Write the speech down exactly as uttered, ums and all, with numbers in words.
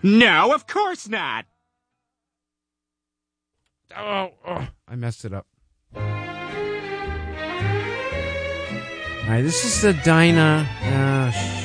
No, of course not. Oh, oh, I messed it up. All right, this is the Dinah. Uh,